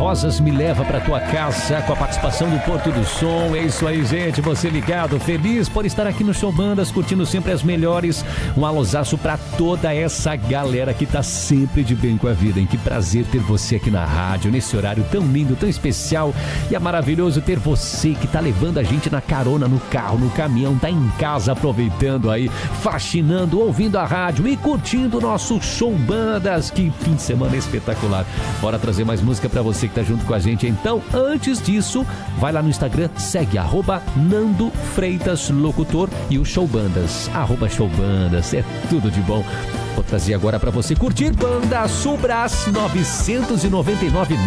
Rosas Me Leva Pra Tua Casa, com a participação do Porto do Som. É isso aí, gente, você ligado, feliz por estar aqui no Show Bandas, curtindo sempre as melhores. Um alôzaço pra toda essa galera que tá sempre de bem com a vida, hein? Que prazer ter você aqui na rádio, nesse horário tão lindo, tão especial. E é maravilhoso ter você que tá levando a gente na carona, no carro, no caminhão, tá em casa aproveitando aí, faxinando, ouvindo a rádio e curtindo o nosso Show Bandas. Que fim de semana espetacular. Bora trazer mais música pra você que tá junto com a gente. Então, antes disso, vai lá no Instagram, segue @Nando Freitas Locutor e o Show Bandas, @Show Bandas. É tudo de bom. Vou trazer agora pra você curtir Banda Sul Brás 999.